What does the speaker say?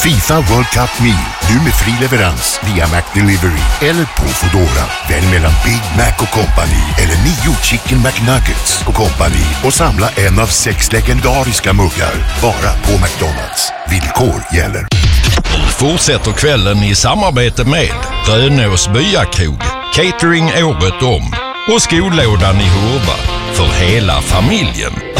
FIFA World Cup Meal, nu med fri leverans via McDelivery eller på Foodora. Välj mellan Big Mac och Company eller 9 Chicken McNuggets och Company och samla en av 6 legendariska muggar bara på McDonald's. Villkor gäller. Fortsätter kvällen i samarbete med Rönås Byakrog, catering året om och skolådan i Hurva för hela familjen.